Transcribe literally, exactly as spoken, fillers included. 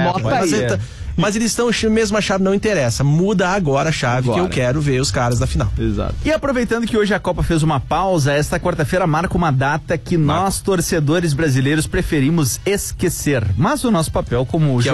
Anota mas, aí. é. mas eles estão mesmo a chave, não interessa. Muda agora a chave agora. Que eu quero ver os caras da final. Exato. E aproveitando que hoje a Copa fez uma pausa, esta quarta-feira marca uma data que Marco. nós, torcedores brasileiros, preferimos esquecer. Mas o nosso papel como